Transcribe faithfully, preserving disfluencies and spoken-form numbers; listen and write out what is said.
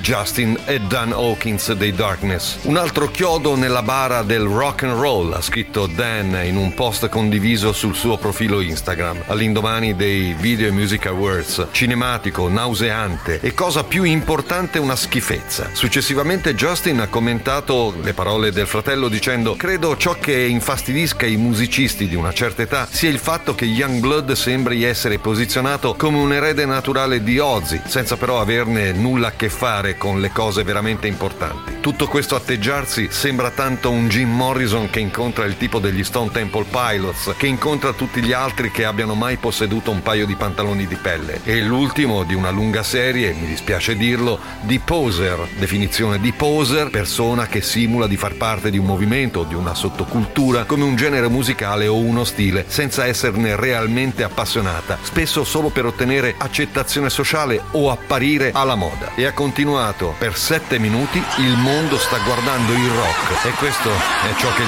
Justin e Dan Hawkins dei Darkness. Un altro chiodo nella bara del rock and roll, ha scritto Dan in un post condiviso sul suo profilo Instagram, all'indomani dei Video Music Awards. Cinematico, nauseante e, cosa più importante, una schifezza. Successivamente Justin ha commentato le parole del fratello dicendo: credo ciò che infastidisca i musicisti di una certa età sia il fatto che Youngblood sembri essere posizionato come un erede naturale di Ozzy, senza però averne nulla a che fare con le cose veramente importanti. Tutto questo atteggiarsi sembra tanto un Jim Morrison che incontra il tipo degli Stone Temple Pilots, che incontra tutti gli altri che abbiano mai posseduto un paio di pantaloni di pelle. E l'ultimo di una lunga serie, mi dispiace dirlo, di poser. Definizione di poser: persona che simula di far parte di un movimento o di una sottocultura come un genere musicale o uno stile, senza esserne realmente appassionata, spesso solo per ottenere accettazione sociale o apparire alla moda. E ha continuato: per sette minuti il mondo sta guardando il rock, e questo è ciò che